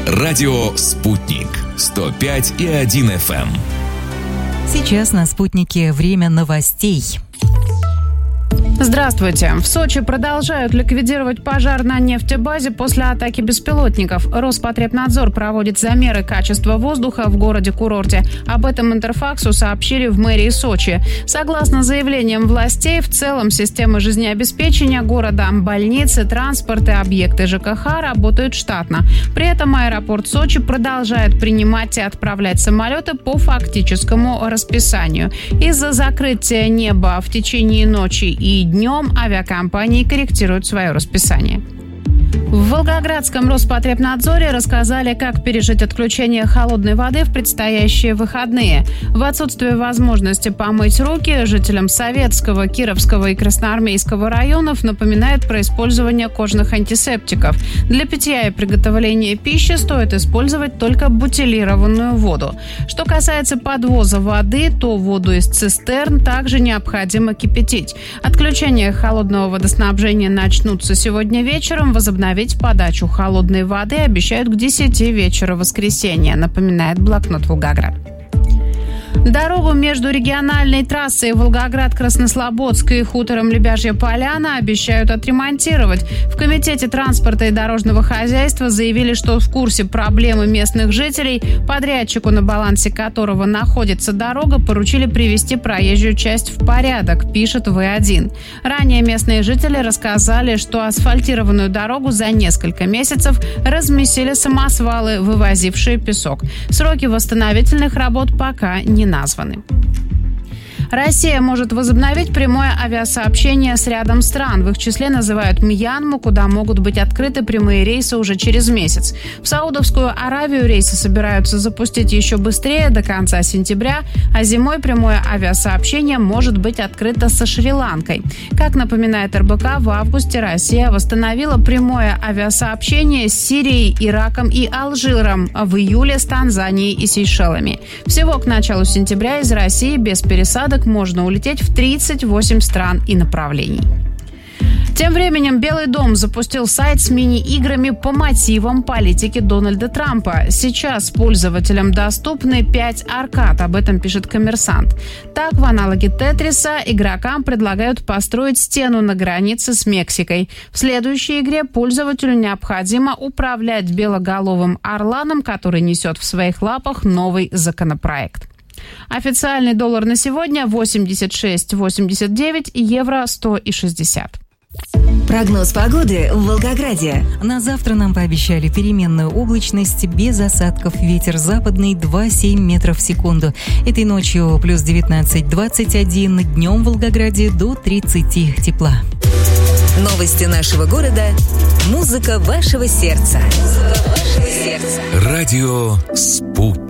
Радио «Спутник» 105,1 FM. Сейчас на «Спутнике» время новостей. Здравствуйте. В Сочи продолжают ликвидировать пожар на нефтебазе после атаки беспилотников. Роспотребнадзор проводит замеры качества воздуха в городе-курорте. Об этом Интерфаксу сообщили в мэрии Сочи. Согласно заявлениям властей, в целом системы жизнеобеспечения города, больницы, транспорт и объекты ЖКХ работают штатно. При этом аэропорт Сочи продолжает принимать и отправлять самолеты по фактическому расписанию. Из-за закрытия неба в течение ночи и днем авиакомпании корректируют свое расписание. В Волгоградском Роспотребнадзоре рассказали, как пережить отключение холодной воды в предстоящие выходные. В отсутствие возможности помыть руки жителям Советского, Кировского и Красноармейского районов напоминают про использование кожных антисептиков. Для питья и приготовления пищи стоит использовать только бутилированную воду. Что касается подвоза воды, то воду из цистерн также необходимо кипятить. Отключения холодного водоснабжения начнутся сегодня вечером. Возобновить подачу холодной воды обещают к 10 вечера воскресенья, напоминает блокнот «Волгоград». Дорогу между региональной трассой Волгоград-Краснослободск и хутором Лебяжья Поляна обещают отремонтировать. В Комитете транспорта и дорожного хозяйства заявили, что в курсе проблемы местных жителей. Подрядчику, на балансе которого находится дорога, поручили привести проезжую часть в порядок, пишет В1. Ранее местные жители рассказали, что асфальтированную дорогу за несколько месяцев размесили самосвалы, вывозившие песок. Сроки восстановительных работ пока не названы. Россия может возобновить прямое авиасообщение с рядом стран. В их числе называют Мьянму, куда могут быть открыты прямые рейсы уже через месяц. В Саудовскую Аравию рейсы собираются запустить еще быстрее, до конца сентября, а зимой прямое авиасообщение может быть открыто со Шри-Ланкой. Как напоминает РБК, в августе Россия восстановила прямое авиасообщение с Сирией, Ираком и Алжиром, а в июле с Танзанией и Сейшелами. Всего к началу сентября из России без пересадок можно улететь в 38 стран и направлений. Тем временем Белый дом запустил сайт с мини-играми по мотивам политики Дональда Трампа. Сейчас пользователям доступны 5 аркад, об этом пишет «Коммерсант». Так, в аналоге Тетриса игрокам предлагают построить стену на границе с Мексикой. В следующей игре пользователю необходимо управлять белоголовым орланом, который несет в своих лапах новый законопроект. Официальный доллар на сегодня 86,89, евро 100,60. Прогноз погоды в Волгограде. На завтра нам пообещали переменную облачность, без осадков, ветер западный 2,7 метров в секунду. Этой ночью плюс 19-21, днем в Волгограде до 30 тепла. Новости нашего города. Музыка вашего сердца. Радио «Спутник».